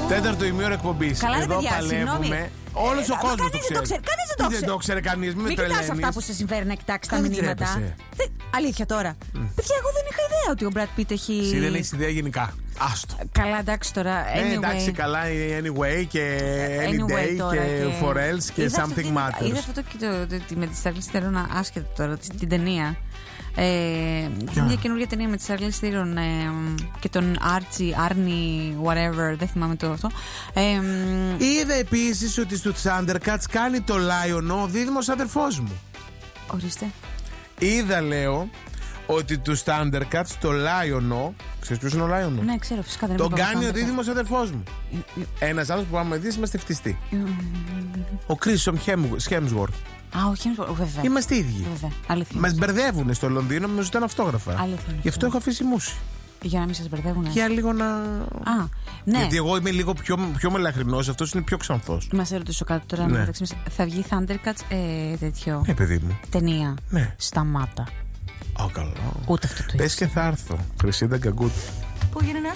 Τέταρτο ημίωρο εκπομπής. Καλά, εδώ παιδιά, παλεύουμε. Όλος ο κόσμος το ξέρει. Κανείς δεν το ξέρει κανείς. Μην κοιτάς αυτά που σε συμφέρει να κοιτάξεις τα μηνύματα. Αλήθεια τώρα. Παιδιά, εγώ δεν είχα ιδέα ότι ο Brad Pitt έχει. Εσύ δεν έχεις ιδέα γενικά. Άστο. Καλά, εντάξει τώρα. Anyway. Εντάξει, καλά, anyway και any day και for else και something matters. Είδα αυτό και με τη Charlize Theron, άσχετα τώρα, την ταινία. Μια καινούργια ταινία με τη Charlize Theron και τον Arnie, whatever, δεν θυμάμαι το αυτό. Είδα επίσης ότι στο Thundercats κάνει το Lion ο δίδυμος αδερφός μου. Ορίστε. Είδα, λέω, ότι του Thundercats το Lion, ξέρεις ποιος είναι ο Lion? Ναι, ξέρω, φυσικά δεν τον κάνει ο δίδυμος αδερφός μου. Ένας άλλος που πάμε δεις είμαστε φτιστοί. Ο Chris Hemsworth. Α, όχι, βέβαια. Είμαστε ίδιοι. Μας μπερδεύουνε στο Λονδίνο με ζητάνε αυτόγραφα. Γι' αυτό έχω αφήσει μουσι. Για να μην σας μπερδεύουνε. Για λίγο να. Ναι. Γιατί εγώ είμαι λίγο πιο μελαχρινός, αυτός είναι πιο ξανθός. Μα σε ρωτήσω κάτι τώρα. Ναι. Θα βγει Thundercats τέτοιο. Ναι, παιδί μου. Ταινία. Ναι. Σταμάτα. Καλά. Ούτε αυτό το πες και θα έρθω. Χρυσίδα Γκαγκούτη. Που